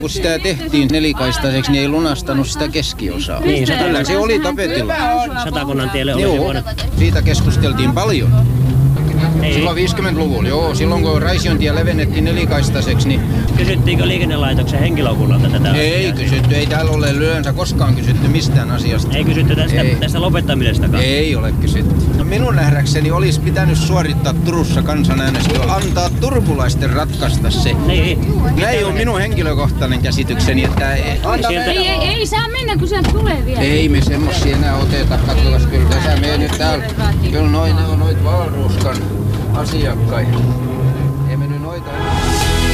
Kun sitä tehtiin nelikaistaiseksi, niin ei lunastanut sitä keskiosaa. Niin, kyllä se oli tapetilla. Satakunnan tielle oli Joo, siitä keskusteltiin paljon. Ei. Silloin 50-luvulla, joo. Silloin kun Raisiontie levennettiin nelikaistaiseksi, niin... Kysyttiinkö liikennelaitoksen henkilökunnalta tätä Ei asiaa? kysytty, ei täällä ole yleensä koskaan kysytty mistään asiasta. Ei kysytty tästä lopettamisestakaan? Ei ole kysytty. No minun nähdäkseni olisi pitänyt suorittaa Turussa kansanäänestys, antaa turkulaisten ratkaista se. Niin. Näin on minun henkilökohtainen käsitykseni, että... Ei saa mennä, kun sieltä tulee vielä. Ei me semmosia enää oteta, katsotaan kyllä tässä me nyt täällä. Kyllä ne on noit Valruuskan asiakkaita. Ei me nyt noita...